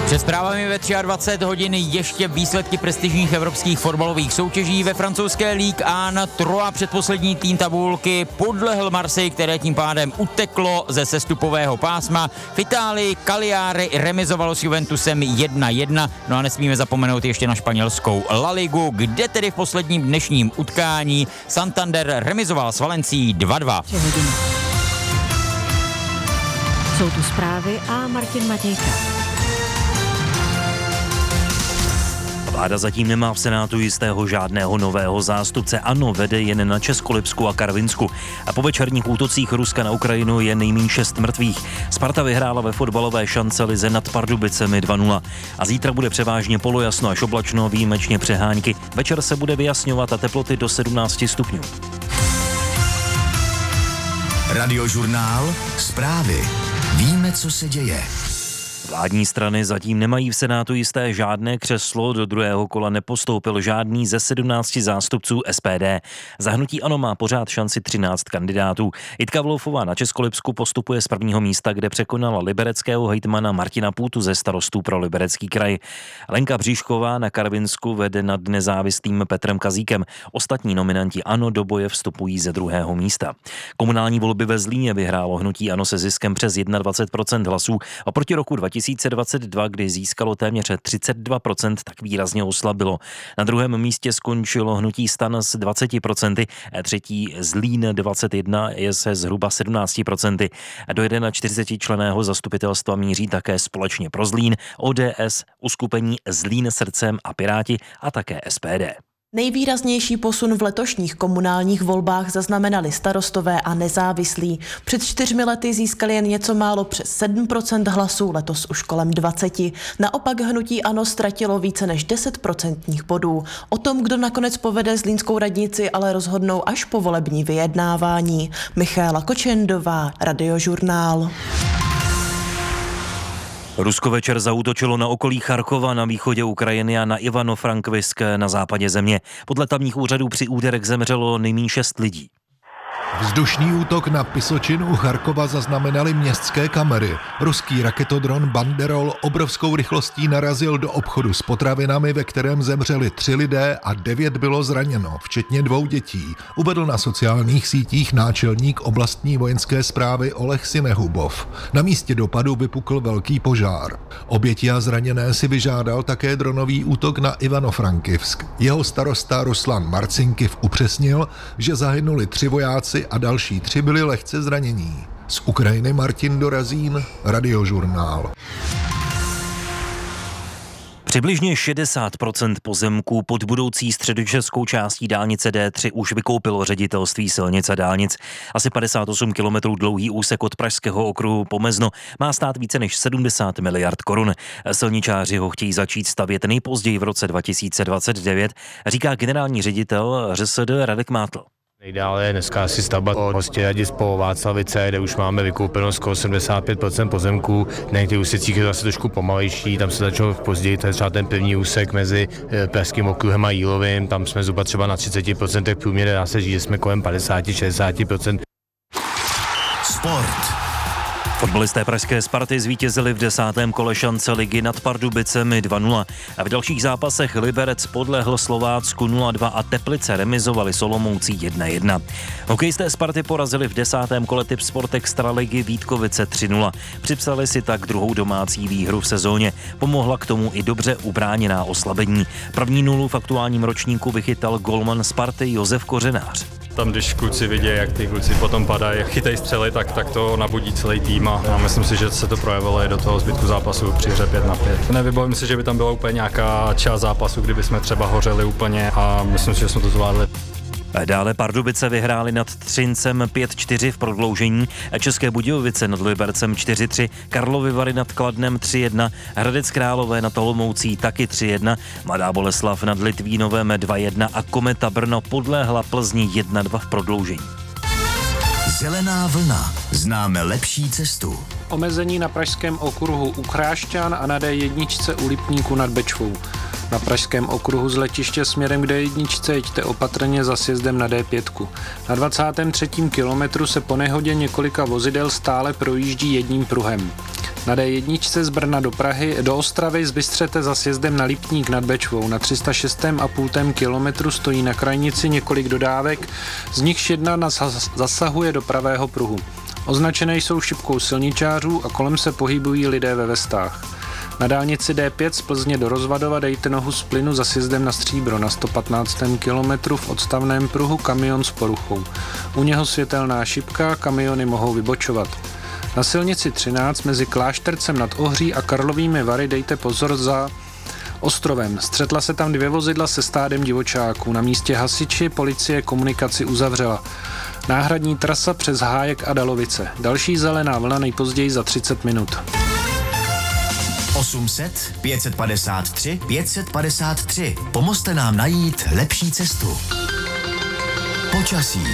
Před zprávami ve 23 hodin ještě výsledky prestižních evropských fotbalových soutěží. Ve francouzské Ligue 1 Troyes předposlední tým tabulky podlehl Marseille, které tím pádem uteklo ze sestupového pásma. V Itálii Cagliari remizovalo s Juventusem 1-1. No a nesmíme zapomenout ještě na španělskou La Ligu, kde tedy v posledním dnešním utkání Santander remizoval s Valencií 2-2. Jsou tu zprávy a Martin Matějka. Vláda zatím nemá v Senátu jistého žádného nového zástupce. ANO vede jen na Českolipsku a Karvinsku. A po večerních útocích Ruska na Ukrajinu je nejméně 6 mrtvých. Sparta vyhrála ve fotbalové šance lize nad Pardubicemi 2-0. A zítra bude převážně polojasno až oblačno, výjimečně přehánky. Večer se bude vyjasňovat a teploty do 17 stupňů. Radiožurnál, zprávy. Víme, co se děje. Vládní strany zatím nemají v Senátu jisté žádné křeslo, do druhého kola nepostoupil žádný ze 17 zástupců SPD. Za hnutí ANO má pořád šanci 13 kandidátů. Jitka Vloufová na Českolipsku postupuje z prvního místa, kde překonala libereckého hejtmana Martina Půtu ze Starostů pro Liberecký kraj. Lenka Bříšková na Karvinsku vede nad nezávislým Petrem Kazíkem. Ostatní nominanti ANO do boje vstupují ze druhého místa. Komunální volby ve Zlíně vyhrálo hnutí ANO se ziskem přes 21% hlasů oproti roku 2022, kdy získalo téměř 32%, tak výrazně oslabilo. Na druhém místě skončilo hnutí STAN s 20%, třetí Zlín 21 je se zhruba 17%. Do 41členného zastupitelstva míří také Společně pro Zlín, ODS, uskupení Zlín srdcem a Piráti a také SPD. Nejvýraznější posun v letošních komunálních volbách zaznamenali Starostové a nezávislí. Před 4 lety získali jen něco málo přes 7% hlasů, letos už kolem 20%. Naopak hnutí ANO ztratilo více než 10% bodů. O tom, kdo nakonec povede zlínskou radnici, ale rozhodnou až po volební vyjednávání. Michaela Kočendová, Radiožurnál. Rusko večer zaútočilo na okolí Charkova na východě Ukrajiny a na Ivano-Frankivsk na západě země. Podle tamních úřadů při úderech zemřelo nejméně 6 lidí. Vzdušný útok na Pisočinu u Charkova zaznamenaly městské kamery. Ruský raketodron Banderol obrovskou rychlostí narazil do obchodu s potravinami, ve kterém zemřeli 3 lidé a 9 bylo zraněno, včetně 2 dětí, uvedl na sociálních sítích náčelník oblastní vojenské správy Oleh Sinehubov. Na místě dopadu vypukl velký požár. Oběti a zraněné si vyžádal také dronový útok na Ivano-Frankivsk. Jeho starosta Ruslan Marcinkiv upřesnil, že zahynuli 3 vojáci a další 3 byli lehce zranění. Z Ukrajiny Martin Dorazín, Radiožurnál. Přibližně 60% pozemků pod budoucí středočeskou částí dálnice D3 už vykoupilo ředitelství silnic a dálnic. Asi 58 kilometrů dlouhý úsek od Pražského okruhu po Mezno má stát více než 70 miliard korun. Silničáři ho chtějí začít stavět nejpozději v roce 2029, říká generální ředitel ŘSD Radek Mátl. Nejdále je dneska asi stavba od Hostěradic po Václavice, kde už máme vykoupeno skoro 75% pozemků. Na některých úsecích je to zase trošku pomalejší, tam se začalo později, to je třeba ten první úsek mezi Pražským okruhem a Jílovým, tam jsme zhruba třeba na 30% průměru, dá se říct, že jsme kolem 50-60%. Sport. Fotbalisté pražské Sparty zvítězili v 10. kole šance ligy nad Pardubicemi 2-0 a v dalších zápasech Liberec podlehl Slovácku 0-2 a Teplice remizovali s Olomoucí 1-1. Hokejisté Sparty porazili v 10. kole Tip Sport Extraligy Vítkovice 3-0. Připsali si tak druhou domácí výhru v sezóně. Pomohla k tomu i dobře ubráněná oslabení. První nulu v aktuálním ročníku vychytal golman Sparty Josef Kořenář. Tam, když kluci vidí, jak ty kluci potom padají, chytají střely, tak to nabudí celý tým a myslím si, že se to projevilo i do toho zbytku zápasu při hře 5-5. Nevybavím si, že by tam byla úplně nějaká část zápasu, kdyby jsme třeba hořeli úplně a myslím si, že jsme to zvládli. Dále Pardubice vyhráli nad Třincem 5-4 v prodloužení, České Budějovice nad Libercem 4-3, Karlovy Vary nad Kladnem 3-1, Hradec Králové nad Olomoucí taky 3-1, Mladá Boleslav nad Litvínovem 2-1 a Kometa Brno podléhla Plzni 1-2 v prodloužení. Zelená vlna. Známe lepší cestu. Omezení na pražském okruhu u Chrášťan a na D1 u Lipníku nad Bečvou. Na pražském okruhu z letiště směrem k D1 jeďte opatrně za sjezdem na D5. Na 23. kilometru se po nehodě několika vozidel stále projíždí jedním pruhem. Na D1 z Brna do Prahy, do Ostravy z Bystřete za sjezdem na Lipník nad Bečvou. Na 306,5 kilometru stojí na krajnici několik dodávek, z nichž jedna zasahuje do pravého pruhu. Označené jsou šipkou silničářů a kolem se pohybují lidé ve vestách. Na dálnici D5 z Plzně do Rozvadova dejte nohu z plynu za sjezdem na Stříbro. Na 115. kilometru v odstavném pruhu kamion s poruchou. U něho světelná šipka, kamiony mohou vybočovat. Na silnici 13 mezi Kláštercem nad Ohří a Karlovými Vary dejte pozor za Ostrovem. Střetla se tam 2 vozidla se stádem divočáků. Na místě hasiči policie komunikaci uzavřela. Náhradní trasa přes Hájek a Dalovice. Další zelená vlna nejpozději za 30 minut. 800 553 553. Pomozte nám najít lepší cestu. Počasí.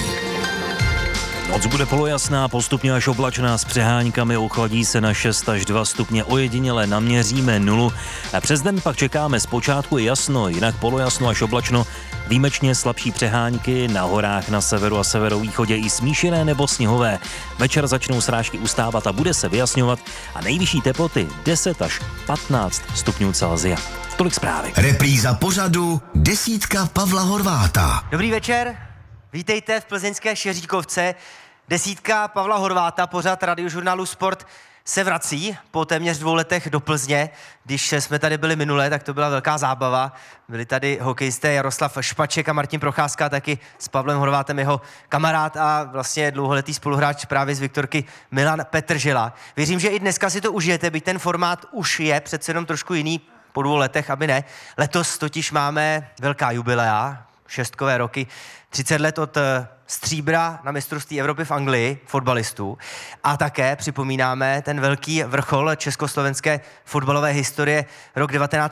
Noc bude polojasná, postupně až oblačná s přehánykami, ochladí se na 6 až 2 stupně, ojediněle naměříme 0. A přes den pak čekáme zpočátku jasno, jinak polojasno až oblačno, výjimečně slabší přehánky, na horách na severu a severovýchodě i smíšené nebo sněhové. Večer začnou srážky ustávat a bude se vyjasňovat a nejvyšší teploty 10 až 15 stupňů Celsia. Tolik zprávy. Repríza pořadu Desítka Pavla Horváta. Dobrý večer, vítejte v plzeňské Šeříkovce. Desítka Pavla Horváta, pořad Radiožurnálu Sport, se vrací po téměř 2 letech do Plzně. Když jsme tady byli minule, tak to byla velká zábava. Byli tady hokejisté Jaroslav Špaček a Martin Procházka, taky s Pavlem Horvátem jeho kamarád a vlastně dlouholetý spoluhráč právě z Viktorky Milan Petržela. Věřím, že i dneska si to užijete, byť ten formát už je přece jenom trošku jiný po 2 letech, aby ne. Letos totiž máme velká jubilea, 6 roky, 30 let od stříbra na mistrovství Evropy v Anglii fotbalistů a také připomínáme ten velký vrchol československé fotbalové historie, rok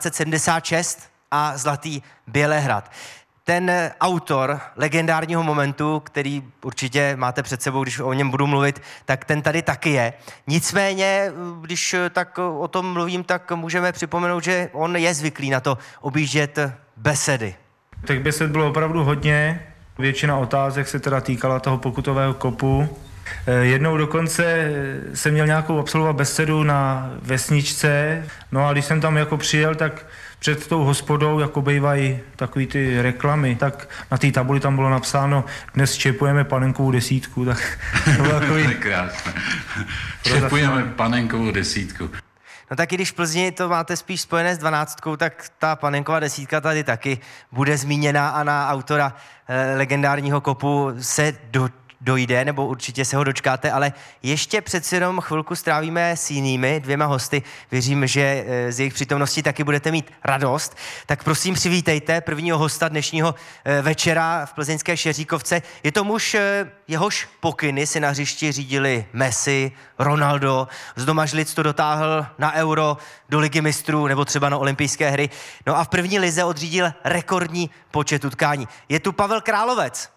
1976 a zlatý Bělehrad. Ten autor legendárního momentu, který určitě máte před sebou, když o něm budu mluvit, tak ten tady taky je. Nicméně, když tak o tom mluvím, tak můžeme připomenout, že on je zvyklý na to objíždět besedy. Těch besed bylo opravdu hodně. Většina otázek se teda týkala toho pokutového kopu. Jednou dokonce jsem měl nějakou absolvovat besedu na vesničce, no a když jsem tam jako přijel, tak před tou hospodou, jako bývají takový ty reklamy, tak na té tabuli tam bylo napsáno, dnes čepujeme panenkovou desítku, tak to bylo takový... To je krásné. Čepujeme panenkovou desítku. No tak i když v Plzni to máte spíš spojené s 12, tak ta panenková desítka tady taky bude zmíněna a na autora legendárního kopu se dojde, nebo určitě se ho dočkáte, ale ještě přeci jenom chvilku strávíme s jinými 2 hosty. Věřím, že z jejich přítomností taky budete mít radost. Tak prosím přivítejte prvního hosta dnešního večera v plzeňské Šeříkovce. Je to muž, jehož pokyny si na hřišti řídili Messi, Ronaldo, z Domažlic to dotáhl na Euro, do Ligy mistrů nebo třeba na olympijské hry. No a v první lize odřídil rekordní počet utkání. Je tu Pavel Královec.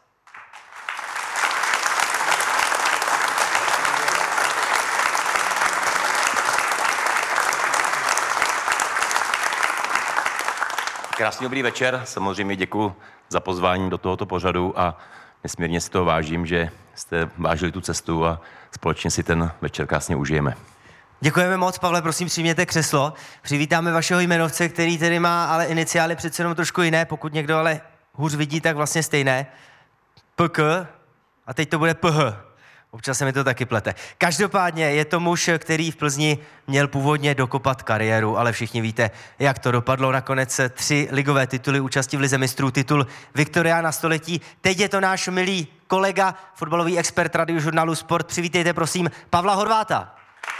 Krásný dobrý večer, samozřejmě děkuji za pozvání do tohoto pořadu a nesmírně si toho vážím, že jste vážili tu cestu a společně si ten večer krásně užijeme. Děkujeme moc, Pavle, prosím přijměte křeslo. Přivítáme vašeho jmenovce, který tedy má ale iniciály přece jenom trošku jiné, pokud někdo ale hůř vidí, tak vlastně stejné. PK a teď to bude PH. Občas se mi to taky plete. Každopádně je to muž, který v Plzni měl původně dokopat kariéru, ale všichni víte, jak to dopadlo. Nakonec 3 ligové tituly, účasti v Lize mistrů, titul Viktoriána století. Teď je to náš milý kolega, fotbalový expert Radiožurnálu Sport. Přivítejte prosím Pavla Horváta.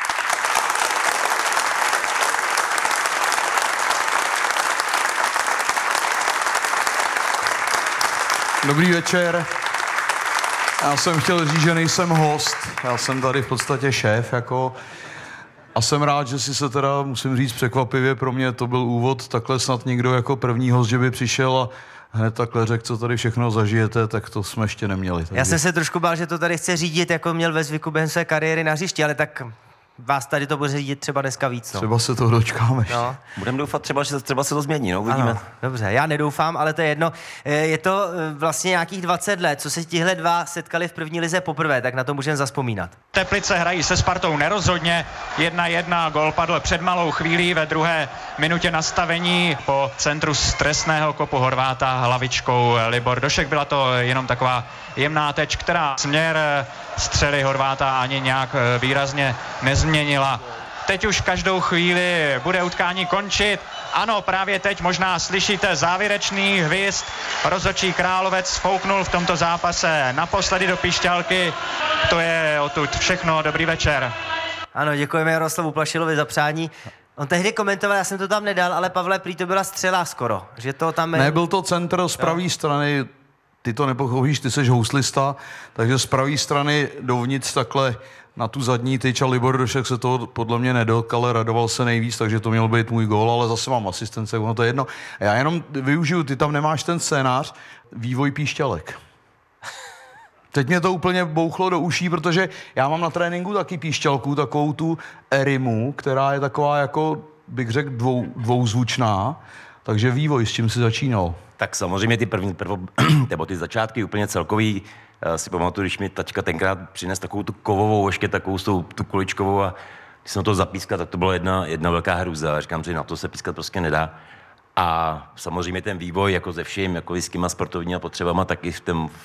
Dobrý večer. Já jsem chtěl říct, že nejsem host, já jsem tady v podstatě šéf, a jsem rád, že si se teda, musím říct překvapivě, pro mě to byl úvod, takhle snad někdo jako první host, že by přišel a hned takhle řekl, co tady všechno zažijete, tak to jsme ještě neměli. Takže... Já jsem se trošku bál, že to tady chce řídit, jako měl ve zvyku během své kariéry na hřišti, ale tak vás tady to bude řídit třeba dneska víc. No. Třeba se to dočkáme. No. Budeme doufat že třeba se to změní, no, uvidíme. Ano, dobře, já nedoufám, ale to je jedno. Je to vlastně nějakých 20 let, co se tihle dva setkali v první lize poprvé, tak na to můžeme zazpomínat. Teplice hrají se Spartou nerozhodně, 1-1, gól padl před malou chvílí ve druhé minutě nastavení po centru z trestného kopu Horváta hlavičkou Libor Došek. Byla to jenom taková jemná teč, která směr střely Horváta ani nějak výrazně nezměnila. Teď už každou chvíli bude utkání končit. Ano, právě teď možná slyšíte závěrečný hvizd. Rozhodčí Královec fouknul v tomto zápase naposledy do píšťalky. To je odtud všechno. Dobrý večer. Ano, děkujeme Jaroslavu Plašilovi za přání. On tehdy komentoval, já jsem to tam nedal, ale Pavle, prý to byla střela skoro. Že to tam... Nebyl to centr z pravé strany, ty to nepochopíš, ty seš houslista, takže z pravé strany dovnitř takhle na tu zadní tyč a Libor Došek se toho podle mě nedok, ale radoval se nejvíc, takže to měl být můj gól, ale zase mám asistence, ono to je jedno. Já jenom využiju, ty tam nemáš ten scénář, vývoj píšťalek. Teď mě to úplně bouchlo do uší, protože já mám na tréninku taky píšťalku, takovou tu Erimu, která je taková jako, bych řekl, dvouzvučná, takže vývoj, s čím jsi začínal? Tak samozřejmě ty nebo ty začátky úplně celkový, si pamatuju, když mi tačka tenkrát přines takovou tu kovovou, ještě takovou tu kuličkovou a když jsem to zapískal, tak to byla jedna velká hrůza. Říkám, že na to se pískat prostě nedá. A samozřejmě ten vývoj, jako ze vším, jako s těma sportovníma potřebama, tak i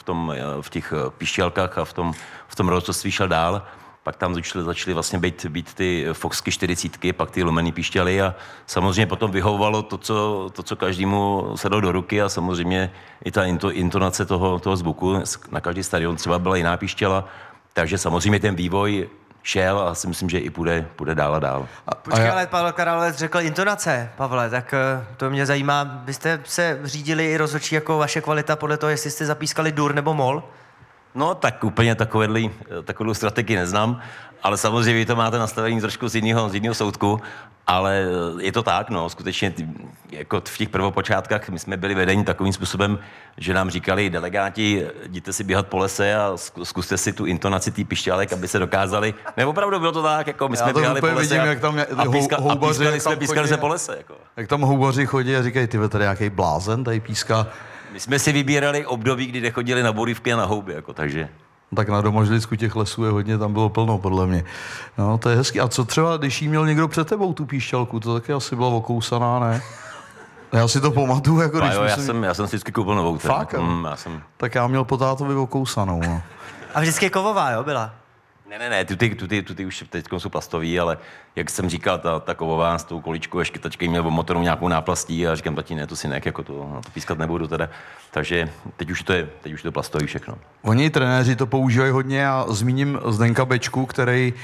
v těch píšťalkách a v tom rozhodství šel dál. Pak tam začaly vlastně být ty Foxky 40, pak ty lumený píšťaly a samozřejmě potom vyhovovalo to, co každému se dalo do ruky a samozřejmě i ta intonace toho zvuku. Na každý stadion třeba byla jiná píšťala, takže samozřejmě ten vývoj šel a si myslím, že i půjde dál a dál. Počkej, ale Pavel Královec řekl intonace, Pavle, tak to mě zajímá. Vy jste se řídili i rozhodčí jako vaše kvalita podle toho, jestli jste zapískali dur nebo mol? No, tak úplně takovou strategii neznám, ale samozřejmě vy to máte nastavení trošku z jiného soudku, ale je to tak, no, skutečně jako v těch prvopočátkách my jsme byli vedeni takovým způsobem, že nám říkali delegáti, jděte si běhat po lese a zkuste si tu intonaci tý pišťálek, aby se dokázali. Ne, opravdu bylo to tak, jako my jsme běhali po lese vidím, jak tam pískali se po lese. Jako. Jak tam houbaři chodí a říkají, ty tady nějaký blázen, tady píská. My jsme si vybírali období, kdy nechodili na borívky a na houby, jako, takže... Tak na Domažlicku těch lesů je hodně, tam bylo plno, podle mě. No, to je hezký. A co třeba, když jí měl někdo před tebou tu píšťalku, to taky asi byla okousaná, ne? Já si to pamatuju, jako když já jsem si vždycky koupil novou. Fakt? Tak já měl po tátovi okousanou, no. A vždycky kovová, jo, byla? Ne, ty už teď jsou plastový, ale jak jsem říkal, ta kovová s tou količkou, ještě tačka měl motoru nějakou náplastí a říkám, tati, ne, to si ne, jako to pískat nebudu teda. Takže teď už to je plastový všechno. Oni trenéři to používají hodně a zmíním Zdenka Bečku, který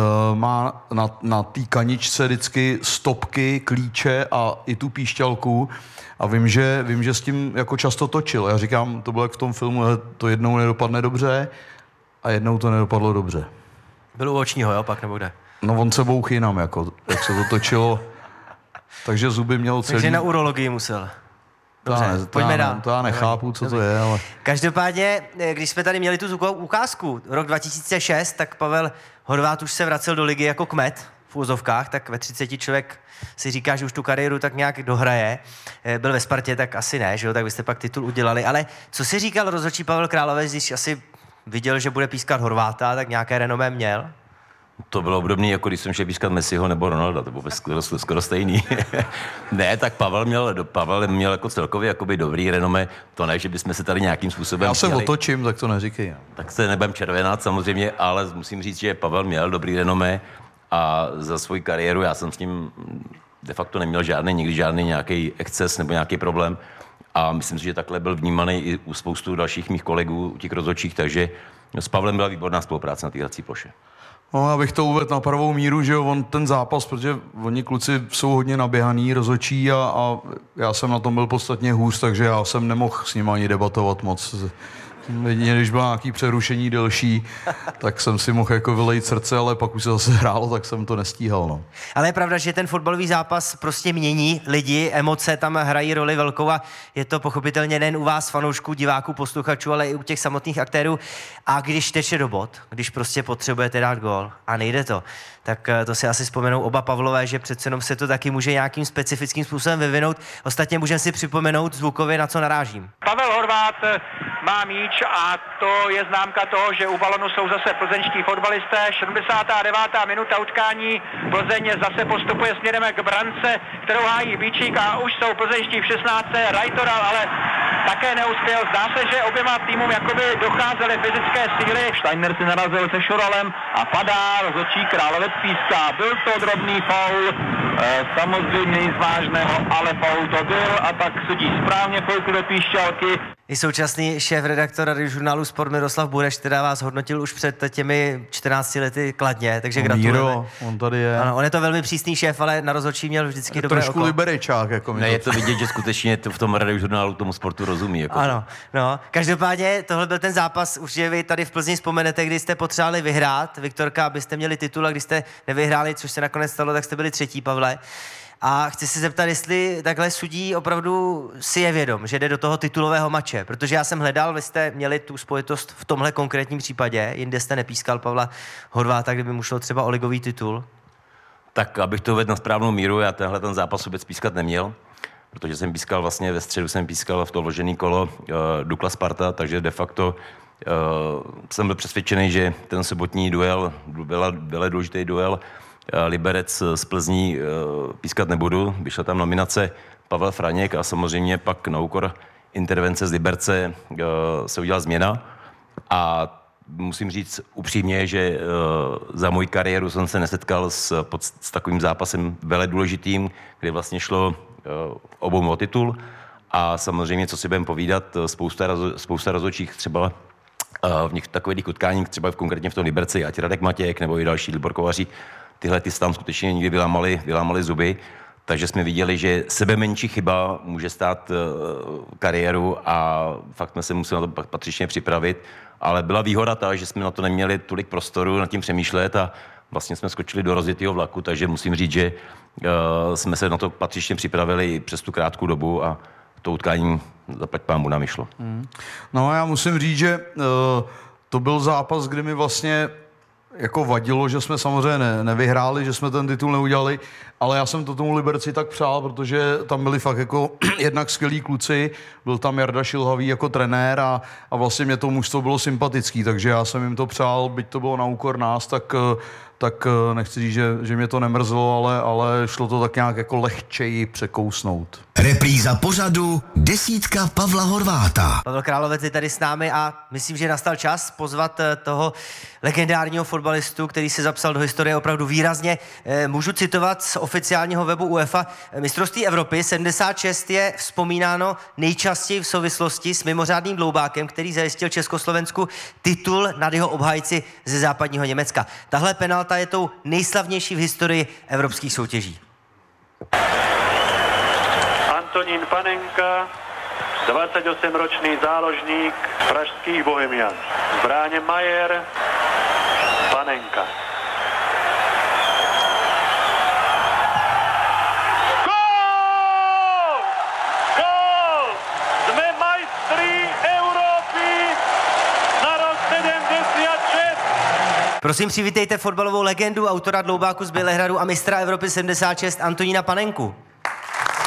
má na té kaničce vždycky stopky, klíče a i tu píšťalku. A vím, že s tím jako často točil. Já říkám, to bylo jak v tom filmu, to jednou nedopadne dobře a jednou to nedopadlo dobře. Byl u očního, jo, pak nebo kde? No on se bouch jinam, jako, jak se to točilo. Takže zuby měl celý... Takže na urologii musel. Dobře, pojďme dál. To já nechápu, co to je, ale... Každopádně, když jsme tady měli tu ukázku, rok 2006, tak Pavel Horvát už se vracel do ligy jako kmet v úzovkách, tak ve 30 člověk si říká, že už tu kariéru tak nějak dohraje. Byl ve Spartě, tak asi ne, že jo, tak byste pak titul udělali. Ale co si říkal rozhodčí Pavel Královec, když asi viděl, že bude pískat Horváta, tak nějaké renomé měl? To bylo obdobné, jako když jsem šel pískat Messiho nebo Ronalda, to bylo skoro stejný. Ne, tak Pavel měl jako celkově jakoby dobrý renomé, to ne, že bychom se tady nějakým způsobem... Já se otočím, tak to neříkej. Tak se nebudem červenat samozřejmě, ale musím říct, že Pavel měl dobrý renomé a za svou kariéru já jsem s ním de facto neměl nikdy žádný nějaký exces nebo nějaký problém a myslím si, že takhle byl vnímaný i u spoustu dalších mých kolegů, u těch rozhodčích, takže s Pavlem byla výborná spolupráce na té hrací ploše. No, abych to uvedl na pravou míru, že on ten zápas, protože oni kluci jsou hodně naběhaný, rozhodčí a já jsem na tom byl podstatně hůř, takže já jsem nemohl s ním ani debatovat moc. Jedině, když bylo nějaký přerušení delší, tak jsem si mohl jako vylejt srdce, ale pak už se zase hrálo, tak jsem to nestíhal. No. Ale je pravda, že ten fotbalový zápas prostě mění lidi, emoce tam hrají roli velkou a je to pochopitelně nejen u vás, fanoušků, diváků, posluchačů, ale i u těch samotných aktérů. A když teče do bod, když prostě potřebujete dát gól a nejde to, tak to si asi vzpomenou oba Pavlové, že přece jenom se to taky může nějakým specifickým způsobem vyvinout. Ostatně můžeme si připomenout zvukově, na co narážím. Pavel Horvát má míč a to je známka toho, že u balonu jsou zase plzeňští fotbalisté. 79. minuta utkání. Plzeň zase postupuje směrem k brance, kterou hájí Bíčík a už jsou plzeňští v 16. Rajtoral, ale také neuspěl. Zdá se, že oběma týmům jakoby docházely fyzické síly. Steiner si narazil se Šoralem a padá, rozhodčí Královec píská. Byl to drobný faul, samozřejmě nic vážného, ale faul to byl a tak sudí správně foukl do píšťalky. I současný šéf-redaktor Radiožurnálu Sport Miroslav Bureš, teda vás hodnotil už před těmi 14 lety kladně, takže gratulujeme. Míro, on tady je. Ano, on je to velmi přísný šéf, ale na rozhodčí měl vždycky dobré oko. Trošku liberečák. Jako ne, je to vidět, že skutečně v tom Radiožurnálu tomu sportu rozumí. Jako ano, no. Každopádně tohle byl ten zápas, určitě vy tady v Plzni vzpomenete, kdy jste potřebovali vyhrát, Viktorka, abyste měli titul, a když jste nevyhráli, což se nakonec stalo, tak jste byli třetí, Pavle. A chci se zeptat, jestli takhle sudí opravdu si je vědom, že jde do toho titulového mače, protože já jsem hledal, vy jste měli tu spojitost v tomhle konkrétním případě, jinde jste nepískal Pavla Horváta, kdyby mu šlo třeba o ligový titul. Tak, abych to vedl na správnou míru, já tenhle ten zápas vůbec pískat neměl, protože jsem pískal vlastně ve středu, jsem pískal v to vložený kolo Dukla Sparta, takže de facto jsem byl přesvědčený, že ten sobotní duel, byl důležitý duel, Liberec z Plzní pískat nebudu, vyšla tam nominace Pavel Franěk a samozřejmě pak na úkor intervence z Liberce se udělala změna a musím říct upřímně, že za moji kariéru jsem se nesetkal s takovým zápasem veledůležitým, kdy vlastně šlo obou o titul a samozřejmě, co si budeme povídat, spousta rozhodčích třeba v takových utkáních, třeba konkrétně v tom Liberci, ať Radek Matějek nebo i další Libor Kovařík, tyhle ty tam skutečně někdy vylámali zuby, takže jsme viděli, že sebemenší chyba může stát kariéru a fakt jsme se museli na to patřičně připravit, ale byla výhoda ta, že jsme na to neměli tolik prostoru nad tím přemýšlet a vlastně jsme skočili do rozjetého vlaku, takže musím říct, že jsme se na to patřičně připravili i přes tu krátkou dobu a to utkání zaplať pánbůh nám vyšlo. No a já musím říct, že to byl zápas, kdy mi vlastně jako vadilo, že jsme samozřejmě nevyhráli, že jsme ten titul neudělali, ale já jsem to tomu Liberci tak přál, protože tam byli fakt jako jednak skvělí kluci, byl tam Jarda Šilhavý jako trenér a vlastně mě to mužstvo bylo sympatický, takže já jsem jim to přál, byť to bylo na úkor nás, tak nechci říct, že mě to nemrzelo, ale šlo to tak nějak jako lehčeji překousnout. Repríza pořadu Desítka Pavla Horváta. Pavel Královec je tady s námi a myslím, že nastal čas pozvat toho legendárního fotbalistu, který se zapsal do historie opravdu výrazně. Můžu citovat z oficiálního webu UEFA. Mistrovství Evropy 76 je vzpomínáno nejčastěji v souvislosti s mimořádným dloubákem, který zajistil Československu titul nad jeho obhájci ze západního Německa. Tahle penalta je tou nejslavnější v historii evropských soutěží. Antonín Panenka, 28-ročný záložník pražských Bohemian. V bráně Majer, Panenka. Gól! Gól! Jsme majstri Evropy na rok 76. Prosím, přivítejte fotbalovou legendu, autora dloubáku z Bělehradu a mistra Evropy 76 Antonína Panenku.